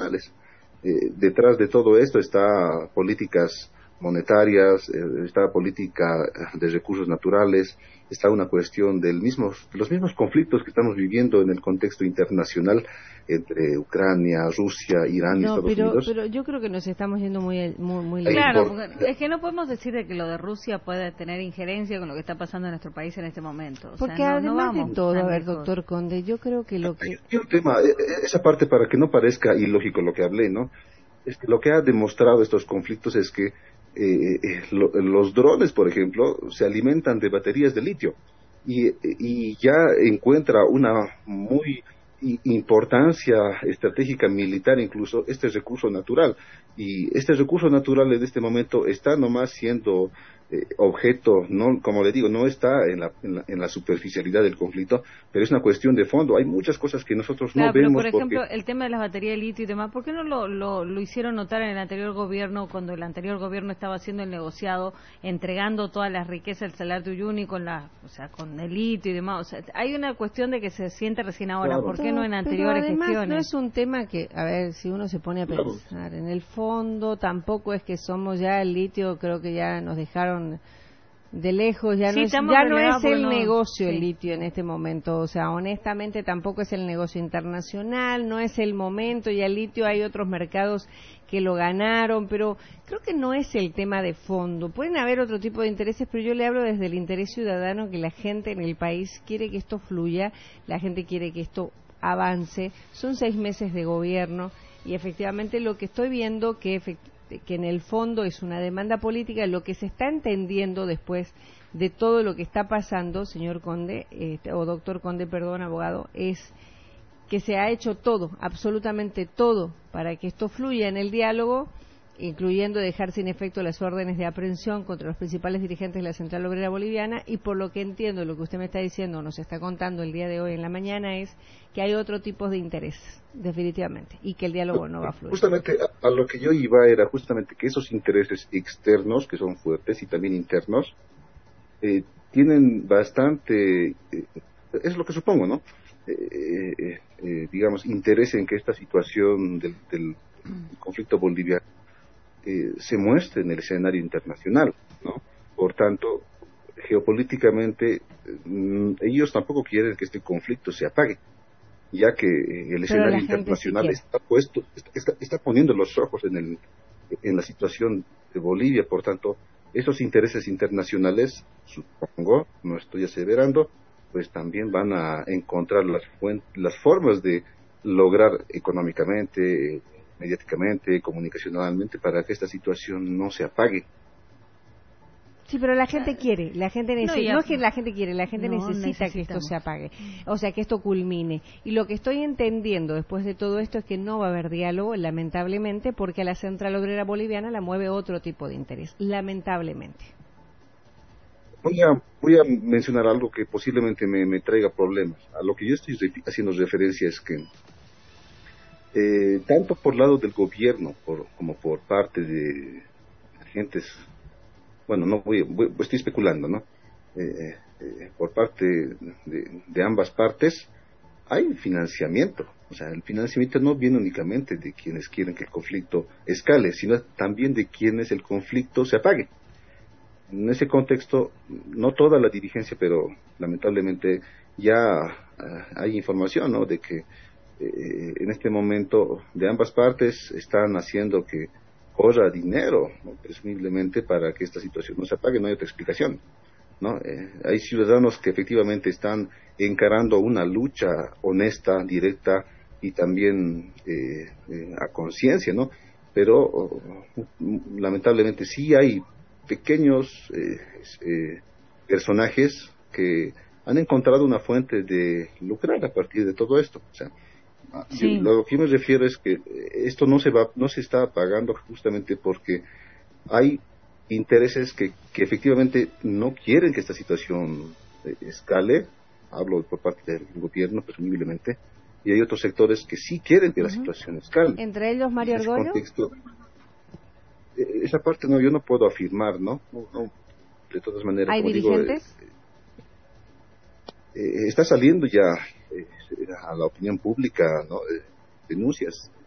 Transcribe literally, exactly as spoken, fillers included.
internacionales. Eh, detrás de todo esto está políticas monetarias, eh, está política de recursos naturales, está una cuestión del mismo, los mismos conflictos que estamos viviendo en el contexto internacional entre Ucrania, Rusia, Irán y No, Estados pero, Unidos. pero yo creo que nos estamos yendo muy muy, muy lejos. Claro, porque es que no podemos decir de que lo de Rusia puede tener injerencia con lo que está pasando en nuestro país en este momento. O Porque sea, no, no además vamos de todo, tan a ver, lejos. doctor Conde, yo creo que lo que... Y un tema, esa parte para que no parezca ilógico lo que hablé, ¿no? Es que lo que ha demostrado estos conflictos es que eh, eh, lo, los drones, por ejemplo, se alimentan de baterías de litio y, y ya encuentra una muy importancia estratégica militar incluso este recurso natural, y este recurso natural en este momento está nomás siendo eh, objeto, no, como le digo, no está en la, en la en la superficialidad del conflicto, pero es una cuestión de fondo. Hay muchas cosas que nosotros claro, no pero vemos. por ejemplo, porque... el tema de las baterías de litio y demás, ¿por qué no lo, lo, lo hicieron notar en el anterior gobierno, cuando el anterior gobierno estaba haciendo el negociado, entregando todas las riquezas del Salar de Uyuni con la, o sea, con el litio y demás? O sea, hay una cuestión de que se siente recién ahora. Claro. ¿Por qué no en Pero anteriores además gestiones? no es un tema que, a ver, si uno se pone a Claro. pensar, en el fondo tampoco es que somos ya el litio, creo que ya nos dejaron de lejos, ya Sí, no es, estamos ya no relegados es el porque no- negocio sí. el litio en este momento, o sea, honestamente tampoco es el negocio internacional, no es el momento, y el litio hay otros mercados que lo ganaron, pero creo que no es el tema de fondo. Pueden haber otro tipo de intereses, pero yo le hablo desde el interés ciudadano, que la gente en el país quiere que esto fluya, la gente quiere que esto avance. Son seis meses de gobierno y efectivamente lo que estoy viendo que efectivamente que en el fondo es una demanda política, lo que se está entendiendo después de todo lo que está pasando, señor Conde, este, o doctor Conde, perdón, abogado, es que se ha hecho todo, absolutamente todo, para que esto fluya en el diálogo, incluyendo dejar sin efecto las órdenes de aprehensión contra los principales dirigentes de la Central Obrera Boliviana, y por lo que entiendo, lo que usted me está diciendo, nos está contando el día de hoy en la mañana, es que hay otro tipo de intereses, definitivamente, y que el diálogo no va a fluir. Justamente a, a lo que yo iba era justamente que esos intereses externos, que son fuertes, y también internos, eh, tienen bastante, eh, es lo que supongo, ¿no? Eh, eh, eh, digamos, interés en que esta situación del, del conflicto boliviano eh, se muestre en el escenario internacional, ¿no? Por tanto, geopolíticamente, eh, ellos tampoco quieren que este conflicto se apague, ya que eh, el escenario internacional sí está puesto, está, está poniendo los ojos en, el, en la situación de Bolivia. Por tanto, esos intereses internacionales, supongo, no estoy aseverando, pues también van a encontrar las, las formas de lograr económicamente, mediáticamente, comunicacionalmente, para que esta situación no se apague. Sí, pero la gente quiere, la gente necesita, no, no es que la gente quiere, la gente no, necesita que esto se apague, o sea, que esto culmine. Y lo que estoy entendiendo después de todo esto es que no va a haber diálogo, lamentablemente, porque a la Central Obrera Boliviana la mueve otro tipo de interés, lamentablemente. Voy a, voy a mencionar algo que posiblemente me, me traiga problemas. A lo que yo estoy haciendo referencia es que eh, tanto por lado del gobierno por, como por parte de agentes, bueno, no voy, voy estoy especulando, ¿no? Eh, eh, por parte de, de ambas partes hay financiamiento. O sea, el financiamiento no viene únicamente de quienes quieren que el conflicto escale, sino también de quienes el conflicto se apague. En ese contexto, no toda la dirigencia, pero lamentablemente ya uh, hay información, ¿no?, de que eh, en este momento de ambas partes están haciendo que corra dinero, ¿no?, presumiblemente, para que esta situación no se apague. No hay otra explicación, ¿no? Eh, hay ciudadanos que efectivamente están encarando una lucha honesta, directa y también eh, eh, a conciencia, ¿no? Pero oh, lamentablemente sí hay pequeños eh, eh, personajes que han encontrado una fuente de lucrar a partir de todo esto. O sea, sí. yo, lo que yo me refiero es que esto no se va, no se está pagando justamente porque hay intereses que, que efectivamente no quieren que esta situación eh, escale. Hablo por parte del gobierno, presumiblemente, y hay otros sectores que sí quieren que uh-huh. la situación escale. ¿Entre ellos Mario Argollo? Contexto, esa parte no, yo no puedo afirmar, ¿no? no, no de todas maneras. ¿Hay como dirigentes? Digo, eh, eh, está saliendo ya eh, a la opinión pública, ¿no? Eh, denuncias